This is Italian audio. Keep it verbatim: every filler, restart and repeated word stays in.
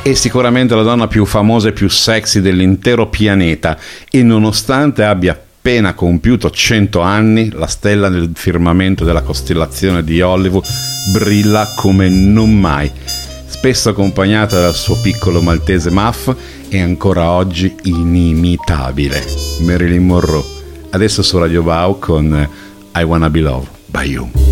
È sicuramente la donna più famosa e più sexy dell'intero pianeta e nonostante abbia appena compiuto cento anni, la stella nel firmamento della costellazione di Hollywood brilla come non mai. Spesso accompagnata dal suo piccolo maltese Muff, è ancora oggi inimitabile. Marilyn Monroe, adesso su Radio Wow con I Wanna Be Loved by You.